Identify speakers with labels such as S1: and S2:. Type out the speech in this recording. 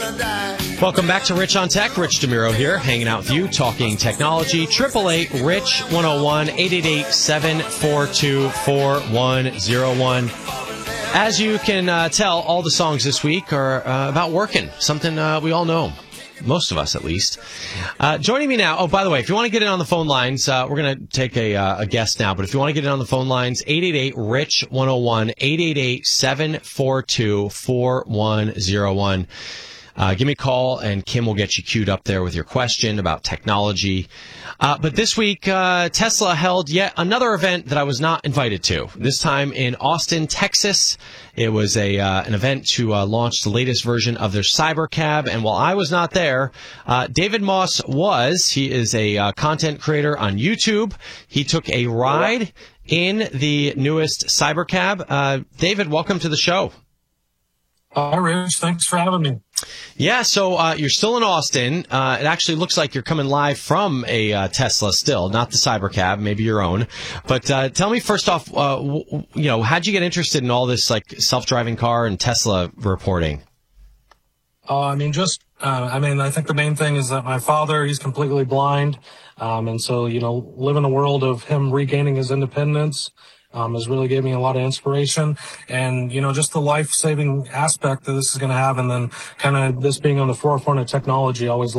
S1: Welcome back to Rich on Tech. Rich DeMuro here, hanging out with you, talking technology. 888-RICH-101, 888-742-4101. As you can tell, all the songs this week are about working, something we all know. Most of us, at least. Joining me now, by the way, if you want to get in on the phone lines, we're going to take a guest now, but if you want to get in on the phone lines, 888-RICH-101, 888-742-4101. Give me a call, and Kim will get you queued up there with your question about technology. But this week, Tesla held yet another event that I was not invited to, this time in Austin, Texas. It was an event to launch the latest version of their Cybercab, and while I was not there, David Moss was. He is a content creator on YouTube. He took a ride in the newest Cybercab. David, welcome to the show.
S2: Hi, Rich. Thanks for having me.
S1: Yeah, so you're still in Austin. It actually looks like you're coming live from a Tesla still, not the Cybercab, maybe your own. But tell me first off, how'd you get interested in all this like self-driving car and Tesla reporting?
S2: I think the main thing is that my father, he's completely blind. And so, live in a world of him regaining his independence has really gave me a lot of inspiration, and just the life-saving aspect that this is going to have, and then kind of this being on the forefront of technology always